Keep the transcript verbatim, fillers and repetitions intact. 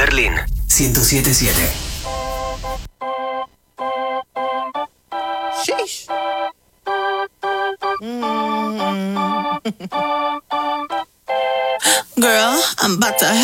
Berlín, ciento siete punto siete. Sheesh. Mm. Girl, I'm about to